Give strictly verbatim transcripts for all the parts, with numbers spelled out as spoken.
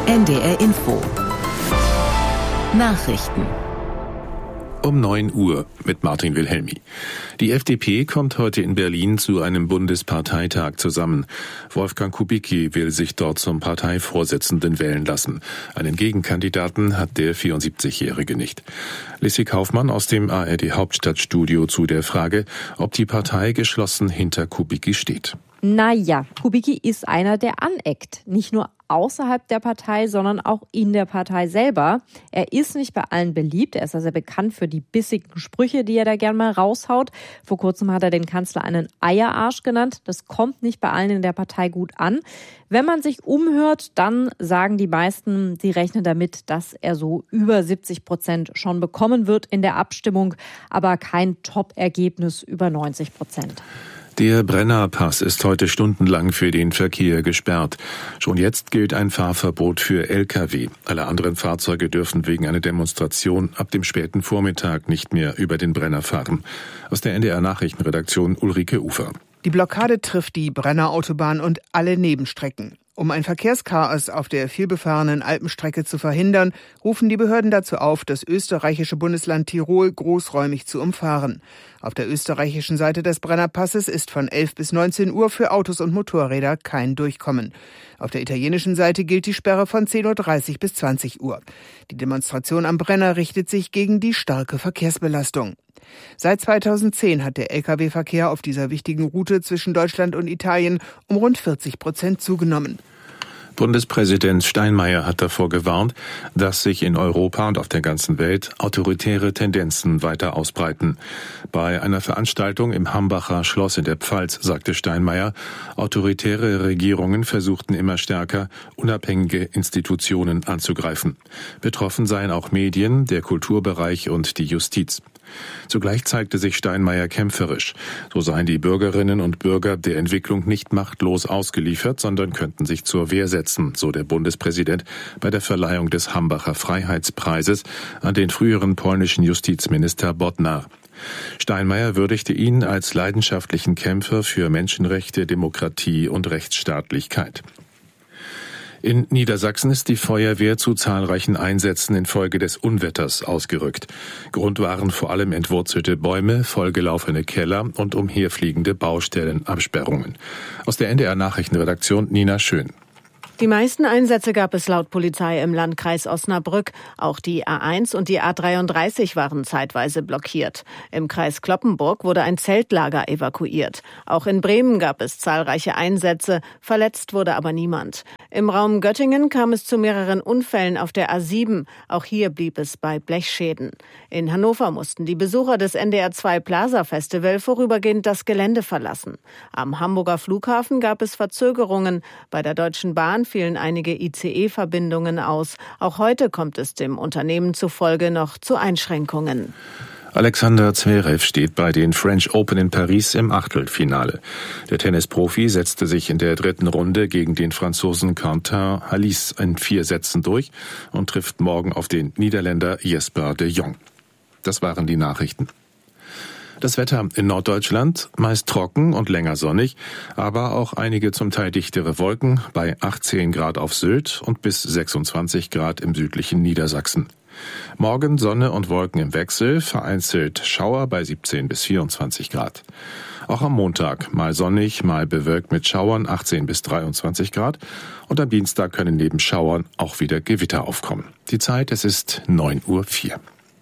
N D R Info. Nachrichten. Um neun Uhr mit Martin Wilhelmi. Die F D P kommt heute in Berlin zu einem Bundesparteitag zusammen. Wolfgang Kubicki will sich dort zum Parteivorsitzenden wählen lassen. Einen Gegenkandidaten hat der vierundsiebzigjährige nicht. Lissy Kaufmann aus dem A R D Hauptstadtstudio zu der Frage, ob die Partei geschlossen hinter Kubicki steht. Naja, Kubicki ist einer, der aneckt. Nicht nur außerhalb der Partei, sondern auch in der Partei selber. Er ist nicht bei allen beliebt. Er ist also bekannt für die bissigen Sprüche, die er da gern mal raushaut. Vor kurzem hat er den Kanzler einen Eierarsch genannt. Das kommt nicht bei allen in der Partei gut an. Wenn man sich umhört, dann sagen die meisten, sie rechnen damit, dass er so über siebzig Prozent schon bekommen wird in der Abstimmung, aber kein Top-Ergebnis über neunzig Prozent. Der Brennerpass ist heute stundenlang für den Verkehr gesperrt. Schon jetzt gilt ein Fahrverbot für L K W. Alle anderen Fahrzeuge dürfen wegen einer Demonstration ab dem späten Vormittag nicht mehr über den Brenner fahren. Aus der N D R Nachrichtenredaktion Ulrike Ufer. Die Blockade trifft die Brennerautobahn und alle Nebenstrecken. Um ein Verkehrschaos auf der vielbefahrenen Alpenstrecke zu verhindern, rufen die Behörden dazu auf, das österreichische Bundesland Tirol großräumig zu umfahren. Auf der österreichischen Seite des Brennerpasses ist von elf bis neunzehn Uhr für Autos und Motorräder kein Durchkommen. Auf der italienischen Seite gilt die Sperre von zehn Uhr dreißig bis zwanzig Uhr. Die Demonstration am Brenner richtet sich gegen die starke Verkehrsbelastung. Seit zweitausendzehn hat der L K W-Verkehr auf dieser wichtigen Route zwischen Deutschland und Italien um rund vierzig Prozent zugenommen. Bundespräsident Steinmeier hat davor gewarnt, dass sich in Europa und auf der ganzen Welt autoritäre Tendenzen weiter ausbreiten. Bei einer Veranstaltung im Hambacher Schloss in der Pfalz sagte Steinmeier, autoritäre Regierungen versuchten immer stärker, unabhängige Institutionen anzugreifen. Betroffen seien auch Medien, der Kulturbereich und die Justiz. Zugleich zeigte sich Steinmeier kämpferisch. So seien die Bürgerinnen und Bürger der Entwicklung nicht machtlos ausgeliefert, sondern könnten sich zur Wehr setzen, so der Bundespräsident bei der Verleihung des Hambacher Freiheitspreises an den früheren polnischen Justizminister Bodnar. Steinmeier würdigte ihn als leidenschaftlichen Kämpfer für Menschenrechte, Demokratie und Rechtsstaatlichkeit. In Niedersachsen ist die Feuerwehr zu zahlreichen Einsätzen infolge des Unwetters ausgerückt. Grund waren vor allem entwurzelte Bäume, vollgelaufene Keller und umherfliegende Baustellenabsperrungen. Aus der N D R Nachrichtenredaktion Nina Schön. Die meisten Einsätze gab es laut Polizei im Landkreis Osnabrück. Auch die A eins und die A dreiunddreißig waren zeitweise blockiert. Im Kreis Cloppenburg wurde ein Zeltlager evakuiert. Auch in Bremen gab es zahlreiche Einsätze, verletzt wurde aber niemand. Im Raum Göttingen kam es zu mehreren Unfällen auf der A sieben. Auch hier blieb es bei Blechschäden. In Hannover mussten die Besucher des N D R zwei Plaza Festival vorübergehend das Gelände verlassen. Am Hamburger Flughafen gab es Verzögerungen. Bei der Deutschen Bahn fielen einige I C E-Verbindungen aus. Auch heute kommt es dem Unternehmen zufolge noch zu Einschränkungen. Alexander Zverev steht bei den French Open in Paris im Achtelfinale. Der Tennisprofi setzte sich in der dritten Runde gegen den Franzosen Quentin Halys in vier Sätzen durch und trifft morgen auf den Niederländer Jesper de Jong. Das waren die Nachrichten. Das Wetter in Norddeutschland meist trocken und länger sonnig, aber auch einige zum Teil dichtere Wolken bei achtzehn Grad auf Sylt und bis sechsundzwanzig Grad im südlichen Niedersachsen. Morgen Sonne und Wolken im Wechsel, vereinzelt Schauer bei siebzehn bis vierundzwanzig Grad. Auch am Montag mal sonnig, mal bewölkt mit Schauern achtzehn bis dreiundzwanzig Grad und am Dienstag können neben Schauern auch wieder Gewitter aufkommen. Die Zeit, es ist neun Uhr vier.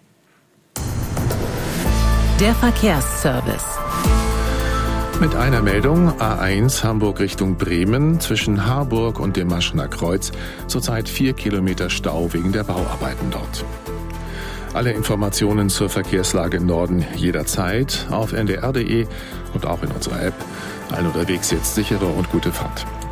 Der Verkehrsservice. Mit einer Meldung A eins Hamburg Richtung Bremen zwischen Harburg und dem Maschener Kreuz zurzeit vier Kilometer Stau wegen der Bauarbeiten dort. Alle Informationen zur Verkehrslage im Norden jederzeit auf n d r punkt d e und auch in unserer App. Allen unterwegs jetzt sichere und gute Fahrt.